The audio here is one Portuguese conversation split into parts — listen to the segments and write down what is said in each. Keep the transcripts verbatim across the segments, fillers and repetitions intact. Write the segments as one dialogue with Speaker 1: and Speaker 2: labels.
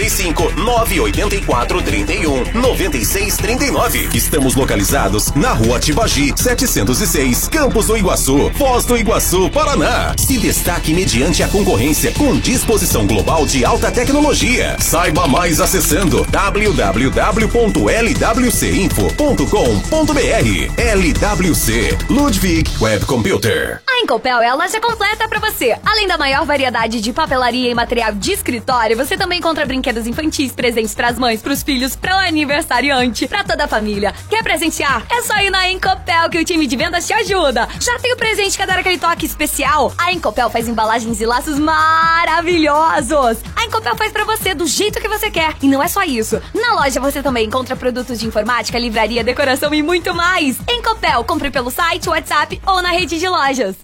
Speaker 1: e cinco, nove oito quatro, trinta e um, noventa e seis, trinta e nove. Estamos localizados na Rua Tibagi, setecentos e seis, Campos do Iguaçu, Foz do Iguaçu, Paraná. Se destaque mediante a concorrência com disposição global de alta tecnologia. Saiba mais acessando w w w ponto l w c info ponto com ponto b r. L W C Ludwig Web Computer.
Speaker 2: A Incopel é a loja completa pra você. Além da maior variedade de papelaria e material de escritório, você também encontra brinquedos infantis, presentes pras mães, pros filhos, pro aniversariante, pra toda a família. Quer presentear? É só ir na Incopel que o time de vendas te ajuda. Já tem o presente que dar aquele toque especial? A Incopel faz embalagens e laços maravilhosos. A Incopel faz pra você do jeito que você quer. E não é só isso. Na loja você também encontra produtos de informática, livraria, decoração e muito mais. Incopel, compre pelo site, WhatsApp ou na rede de lojas.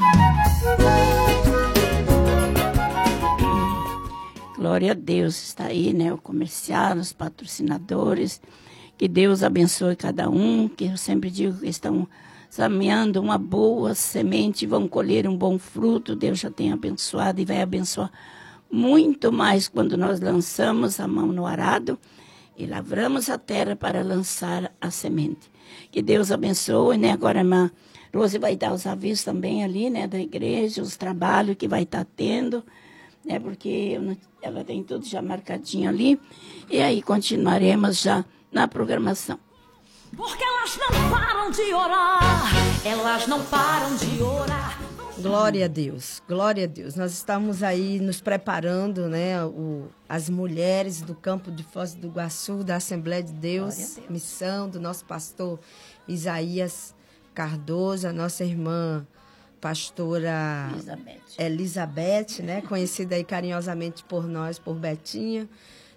Speaker 3: Glória a Deus, está aí, né, o comercial, os patrocinadores, que Deus abençoe cada um, que eu sempre digo que estão semeando uma boa semente, vão colher um bom fruto, Deus já tem abençoado e vai abençoar muito mais quando nós lançamos a mão no arado e lavramos a terra para lançar a semente. Que Deus abençoe, né, agora a irmã Rose vai dar os avisos também ali, né, da igreja, os trabalhos que vai estar tendo, né, porque eu não, ela tem tudo já marcadinho ali, e aí continuaremos já na programação.
Speaker 4: Porque elas não param de orar, elas não param de orar.
Speaker 5: Glória a Deus, glória a Deus. Nós estamos aí nos preparando, né, o, as mulheres do campo de Foz do Iguaçu, da Assembleia de Deus, Deus, missão do nosso pastor Isaías Cardoso, a nossa irmã pastora Elizabeth, Elizabeth, né, conhecida aí carinhosamente por nós, por Betinha.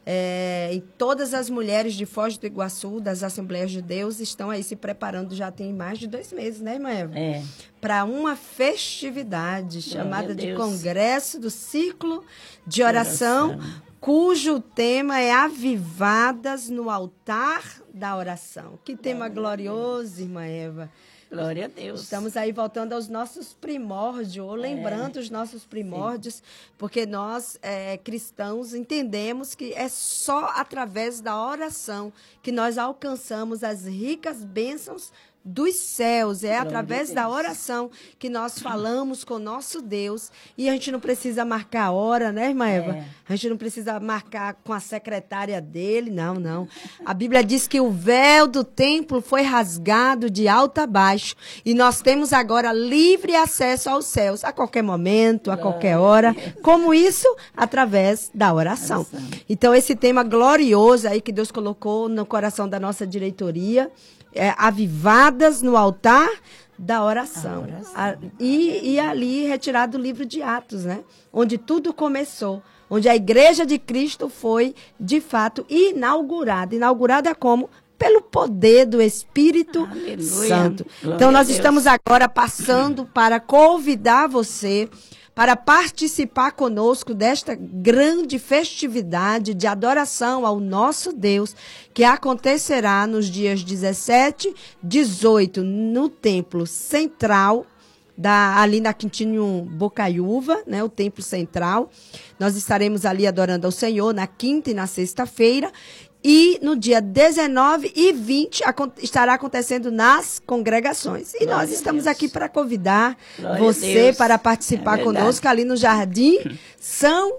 Speaker 5: É, e todas as mulheres de Foz do Iguaçu, das Assembleias de Deus, estão aí se preparando, já tem mais de dois meses, né, irmã Eva?
Speaker 3: É.
Speaker 5: Para uma festividade
Speaker 3: Glória
Speaker 5: chamada de
Speaker 3: Deus.
Speaker 5: Congresso do Ciclo de Oração, oração, cujo tema é Avivadas no Altar da Oração. Que tema Glória glorioso, irmã Eva.
Speaker 3: Glória a Deus.
Speaker 5: Estamos aí voltando aos nossos primórdios, ou lembrando é. os nossos primórdios, Sim. porque nós, é, cristãos, entendemos que é só através da oração que nós alcançamos as ricas bênçãos dos céus. É Glória através da oração que nós falamos com nosso Deus. E a gente não precisa marcar a hora, né, irmã Eva? É. A gente não precisa marcar com a secretária dele, não, não. A Bíblia diz que o véu do templo foi rasgado de alto a baixo. E nós temos agora livre acesso aos céus, a qualquer momento, a qualquer hora. Como isso? Através da oração. Então, esse tema glorioso aí que Deus colocou no coração da nossa diretoria, É, avivadas no altar da oração. oração. A, e, e ali retirado o livro de Atos, né? Onde tudo começou. Onde a Igreja de Cristo foi, de fato, inaugurada. Inaugurada como? Pelo poder do Espírito Aleluia. Santo. Glória então, nós estamos agora passando para convidar você para participar conosco desta grande festividade de adoração ao nosso Deus, que acontecerá nos dias dezessete, dezoito, no Templo Central, da, ali na Quintinho Bocaiúva, né, o Templo Central. Nós estaremos ali adorando ao Senhor na quinta e na sexta-feira. E no dia dezenove e vinte estará acontecendo nas congregações. E Glória nós estamos aqui para convidar Glória você para participar é conosco ali no Jardim São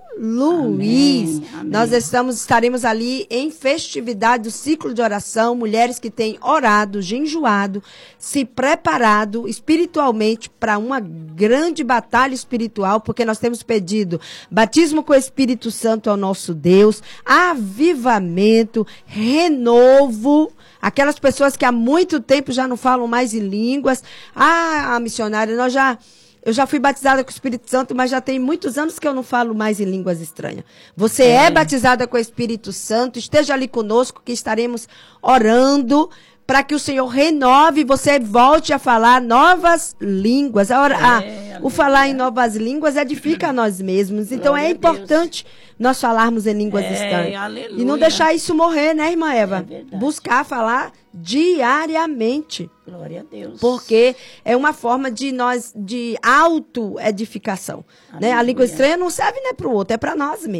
Speaker 5: Luís. Amém. Amém. Nós estamos, estaremos ali em festividade do ciclo de oração, mulheres que têm orado, jejuado, se preparado espiritualmente para uma grande batalha espiritual, porque nós temos pedido batismo com o Espírito Santo ao nosso Deus, avivamento, renovo, aquelas pessoas que há muito tempo já não falam mais em línguas. Ah, a missionária, nós já, eu já fui batizada com o Espírito Santo, mas já tem muitos anos que eu não falo mais em línguas estranhas. Você é, é batizada com o Espírito Santo, esteja ali conosco que estaremos orando para que o Senhor renove e você volte a falar novas línguas. A hora, é, a, o falar em novas línguas edifica a nós mesmos. Então Glória é importante nós falarmos em línguas é, estranhas. E não deixar isso morrer, né, irmã Eva? É Buscar falar diariamente.
Speaker 3: Glória a Deus.
Speaker 5: Porque é uma forma de nós, de autoedificação. Né? A língua estranha não serve, né, para o outro, é para nós mesmos.